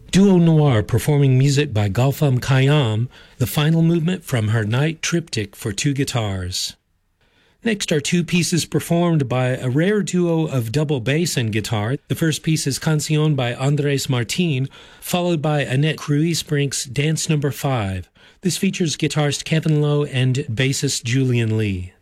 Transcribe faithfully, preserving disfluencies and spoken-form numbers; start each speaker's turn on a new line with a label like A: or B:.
A: Duo Noir performing music by Gautam Khayyam, the final movement from her Night Triptych for two guitars. Next are two pieces performed by a rare duo of double bass and guitar. The first piece is Canción by Andres Martin, followed by Annette Cruise-Brink's Dance Number five. This features guitarist Kevin Lowe and bassist Julian Lee.